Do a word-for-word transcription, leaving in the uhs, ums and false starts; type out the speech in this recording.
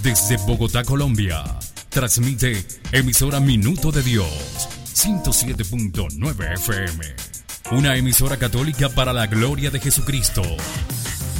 Desde Bogotá, Colombia, transmite emisora Minuto de Dios, ciento siete punto nueve F M. Una emisora católica para la gloria de Jesucristo.